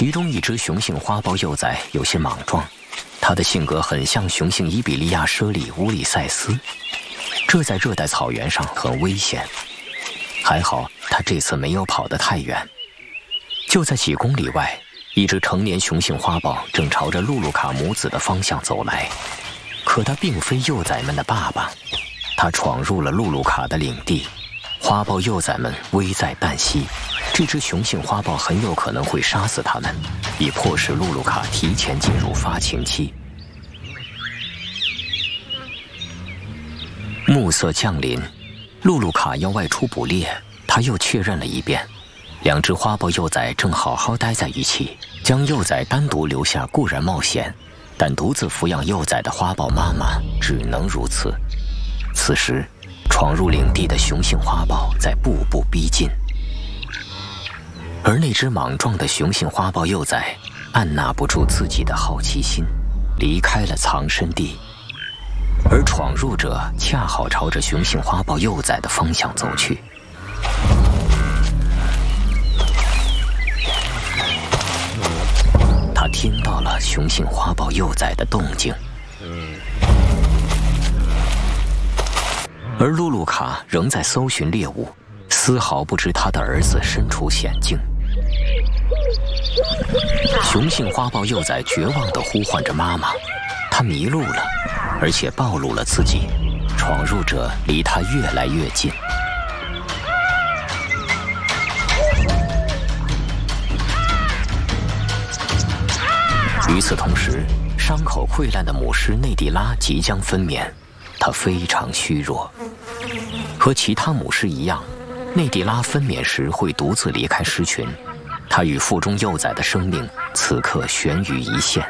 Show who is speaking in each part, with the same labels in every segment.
Speaker 1: 其中一只雄性花豹幼崽有些莽撞，它的性格很像雄性伊比利亚猞猁乌利塞斯，这在热带草原上很危险。还好它这次没有跑得太远，就在几公里外，一只成年雄性花豹正朝着露露卡母子的方向走来。可它并非幼崽们的爸爸，它闯入了露露卡的领地，花豹幼崽们危在旦夕。这只雄性花豹很有可能会杀死它们，以迫使露露卡提前进入发情期。暮色降临，露露卡要外出捕猎，他又确认了一遍，两只花豹幼崽正好好待在一起。将幼崽单独留下固然冒险，但独自抚养幼崽的花豹妈妈只能如此。此时，闯入领地的雄性花豹在步步逼近。而那只莽撞的雄性花豹幼崽按捺不住自己的好奇心，离开了藏身地，而闯入者恰好朝着雄性花豹幼崽的方向走去。他听到了雄性花豹幼崽的动静，而露露卡仍在搜寻猎物，丝毫不知他的儿子身处险境。雄性花豹幼崽绝望地呼唤着妈妈，它迷路了，而且暴露了自己，闯入者离它越来越近。与此同时，伤口溃烂的母狮内蒂拉即将分娩，它非常虚弱。和其他母狮一样，内蒂拉分娩时会独自离开狮群，它与腹中幼崽的生命此刻悬于一线。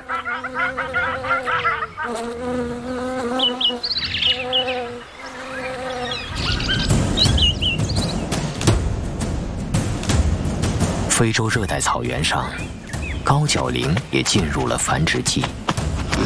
Speaker 1: 非洲热带草原上，高脚羚也进入了繁殖季。